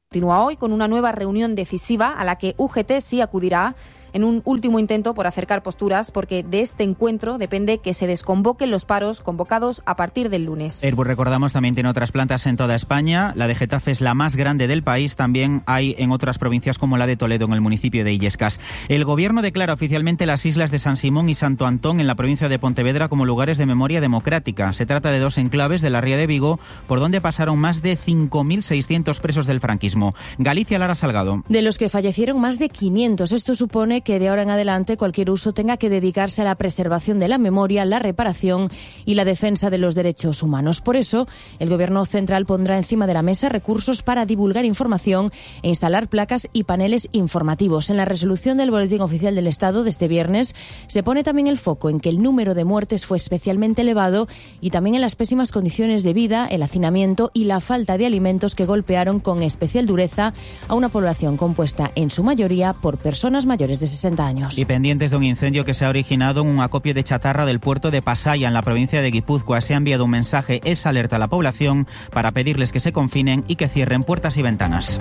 Continúa hoy con una nueva reunión decisiva a la que UGT sí acudirá en un último intento por acercar posturas, porque de este encuentro depende que se desconvoquen los paros convocados a partir del lunes. Airbus, recordamos, también tiene otras plantas en toda España. La de Getafe es la más grande del país. También hay en otras provincias como la de Toledo, en el municipio de Illescas. El Gobierno declara oficialmente las islas de San Simón y Santo Antón en la provincia de Pontevedra como lugares de memoria democrática. Se trata de 2 enclaves de la Ría de Vigo, por donde pasaron más de 5.600 presos del franquismo. Galicia, Lara Salgado. De los que fallecieron, más de 500. Esto supone que de ahora en adelante cualquier uso tenga que dedicarse a la preservación de la memoria, la reparación y la defensa de los derechos humanos. Por eso, el Gobierno central pondrá encima de la mesa recursos para divulgar información e instalar placas y paneles informativos. En la resolución del Boletín Oficial del Estado de este viernes se pone también el foco en que el número de muertes fue especialmente elevado y también en las pésimas condiciones de vida, el hacinamiento y la falta de alimentos que golpearon con especial dureza a una población compuesta en su mayoría por personas mayores de 60 años. Y pendientes de un incendio que se ha originado en un acopio de chatarra del puerto de Pasaya, en la provincia de Guipúzcoa. Se ha enviado un mensaje, esa alerta a la población, para pedirles que se confinen y que cierren puertas y ventanas.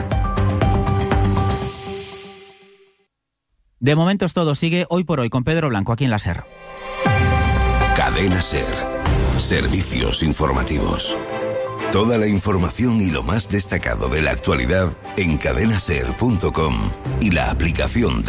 De momento es todo. Sigue Hoy por Hoy con Pedro Blanco, aquí en la SER. Cadena SER. Servicios informativos. Toda la información y lo más destacado de la actualidad en cadenaser.com y la aplicación